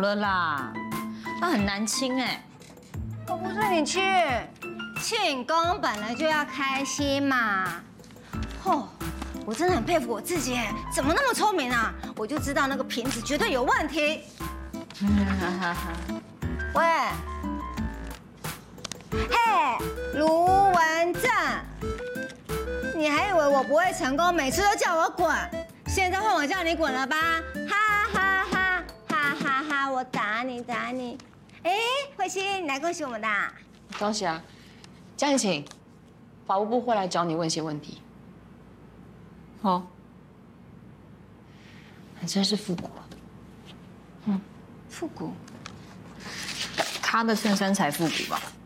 了啦，那很难亲哎。 我不是你亲，庆功本来就要开心嘛。哦，我真的很佩服我自己，怎么那么聪明啊？我就知道那个瓶子绝对有问题。喂，嘿，卢文正，你还以为我不会成功，每次都叫我滚，现在换我叫你滚了吧？哈哈哈哈哈哈！我打你打你。哎，慧心，你来恭喜我们的。 恭喜啊！江怡晴，法务部会来找你问些问题。 哦， 还真是复古啊。 复古，他的衬衫才复古吧？